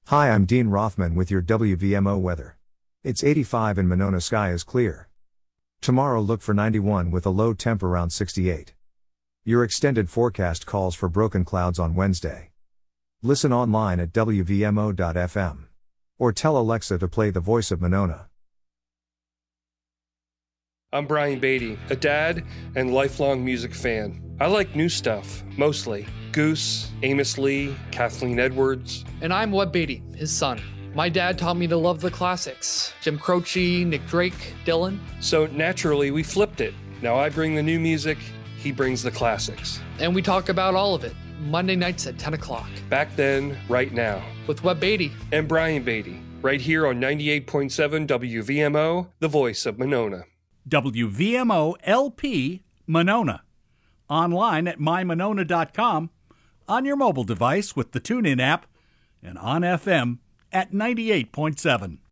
Hi, I'm Dean Rothman with your WVMO weather. It's 85 and Monona sky is clear. Tomorrow look for 91 with a low temp around 68. Your extended forecast calls for broken clouds on Wednesday. Listen online at WVMO.fm. Or tell Alexa to play The Voice of Monona. I'm Brian Beatty, a dad and lifelong music fan. I like new stuff, mostly. Goose, Amos Lee, Kathleen Edwards. And I'm Webb Beatty, his son. My dad taught me to love the classics. Jim Croce, Nick Drake, Dylan. So naturally, we flipped it. Now I bring the new music, he brings the classics. And we talk about all of it, Monday nights at 10 o'clock. Back then, right now. With Webb Beatty. And Brian Beatty, right here on 98.7 WVMO, the voice of Monona. WVMO LP Monona. Online at mymonona.com, on your mobile device with the TuneIn app, and on FM at 98.7.